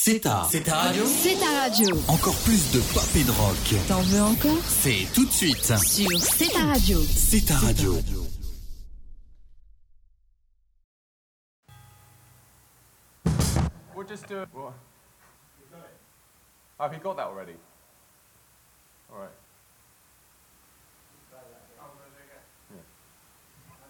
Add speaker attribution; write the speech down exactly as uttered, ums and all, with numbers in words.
Speaker 1: C'est ta. C'est ta radio.
Speaker 2: C'est ta radio.
Speaker 1: Encore plus de pop et de rock.
Speaker 2: T'en veux encore?
Speaker 1: C'est tout de suite.
Speaker 2: Sur C'est ta radio.
Speaker 1: C'est ta radio.
Speaker 3: We'll just do it. What? Oh, have you got that already? All right.